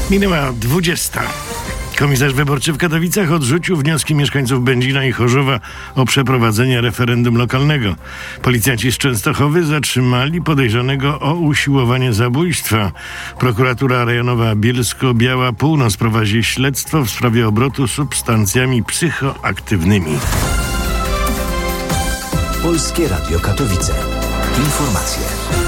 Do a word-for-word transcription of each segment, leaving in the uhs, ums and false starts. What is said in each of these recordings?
Minęła dwudziesta. Komisarz wyborczy w Katowicach odrzucił wnioski mieszkańców Będzina i Chorzowa o przeprowadzenie referendum lokalnego. Policjanci z Częstochowy zatrzymali podejrzanego o usiłowanie zabójstwa. Prokuratura rejonowa Bielsko-Biała Północ prowadzi śledztwo w sprawie obrotu substancjami psychoaktywnymi. Polskie Radio Katowice. Informacje.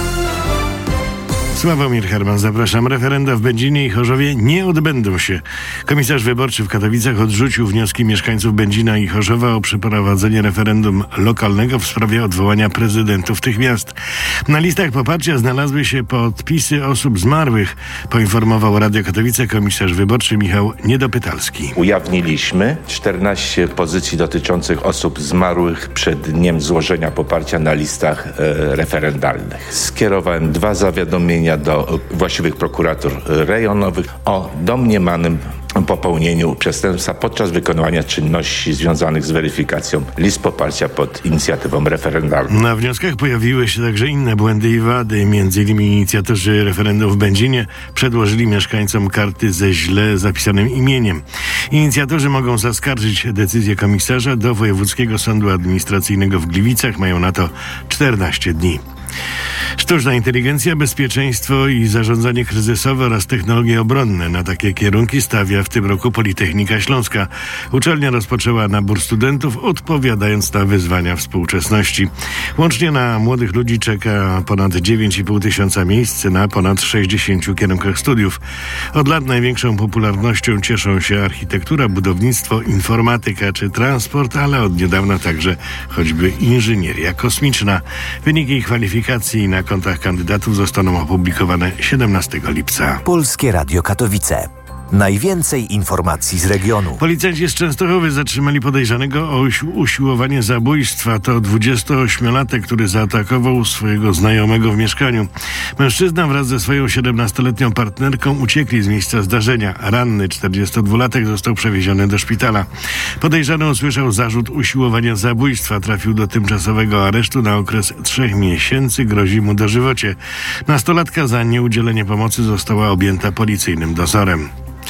Sławomir Herman, zapraszam. Referenda w Będzinie i Chorzowie nie odbędą się. Komisarz wyborczy w Katowicach odrzucił wnioski mieszkańców Będzina i Chorzowa o przeprowadzenie referendum lokalnego w sprawie odwołania prezydentów tych miast. Na listach poparcia znalazły się podpisy osób zmarłych, poinformował Radio Katowice komisarz wyborczy Michał Niedopytalski. Ujawniliśmy czternaście pozycji dotyczących osób zmarłych przed dniem złożenia poparcia na listach e, referendalnych. Skierowałem dwa zawiadomienia do właściwych prokuratur rejonowych o domniemanym popełnieniu przestępstwa podczas wykonywania czynności związanych z weryfikacją list poparcia pod inicjatywą referendalną. Na wnioskach pojawiły się także inne błędy i wady. Między innymi inicjatorzy referendum w Będzinie przedłożyli mieszkańcom karty ze źle zapisanym imieniem. Inicjatorzy mogą zaskarżyć decyzję komisarza do Wojewódzkiego Sądu Administracyjnego w Gliwicach. Mają na to czternaście dni. Sztuczna inteligencja, bezpieczeństwo i zarządzanie kryzysowe oraz technologie obronne. Na takie kierunki stawia w tym roku Politechnika Śląska. Uczelnia rozpoczęła nabór studentów, odpowiadając na wyzwania współczesności. Łącznie na młodych ludzi czeka ponad dziewięć i pół tysiąca miejsc na ponad sześćdziesięciu kierunkach studiów. Od lat największą popularnością cieszą się architektura, budownictwo, informatyka czy transport, ale od niedawna także choćby inżynieria kosmiczna. Wyniki kwalifikacji na kontach kandydatów zostaną opublikowane siedemnastego lipca. Polskie Radio Katowice. Najwięcej informacji z regionu. Policjanci z Częstochowy zatrzymali podejrzanego o usi- usiłowanie zabójstwa. To dwudziestoośmiolatek, który zaatakował swojego znajomego w mieszkaniu. Mężczyzna wraz ze swoją siedemnastoletnią partnerką uciekli z miejsca zdarzenia. Ranny czterdziestodwulatek został przewieziony do szpitala. Podejrzany usłyszał zarzut usiłowania zabójstwa. Trafił do tymczasowego aresztu na okres trzech miesięcy. Grozi mu dożywocie. Nastolatka za nieudzielenie pomocy została objęta policyjnym dozorem.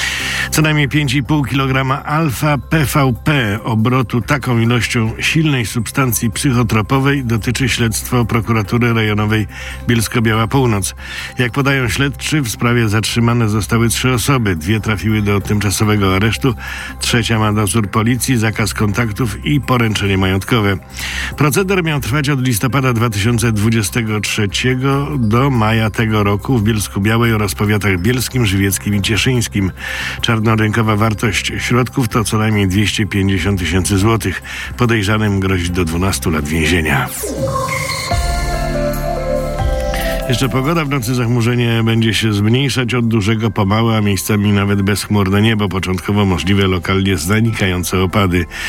Co najmniej pięć i pół kilograma alfa-P V P obrotu taką ilością silnej substancji psychotropowej dotyczy śledztwo prokuratury rejonowej Bielsko-Biała Północ. Jak podają śledczy, w sprawie zatrzymane zostały trzy osoby. Dwie trafiły do tymczasowego aresztu, trzecia ma dozór policji, zakaz kontaktów i poręczenie majątkowe. Proceder miał trwać od listopada dwa tysiące dwudziestego trzeciego do maja tego roku w Bielsku-Białej oraz powiatach bielskim, żywieckim i cieszyńskim. Czarnorynkowa wartość środków to co najmniej dwieście pięćdziesiąt tysięcy złotych. Podejrzanym grozi do dwunastu lat więzienia. Jeszcze pogoda. W nocy zachmurzenie będzie się zmniejszać od dużego pomału, a miejscami nawet bezchmurne niebo. Początkowo możliwe lokalnie zanikające opady.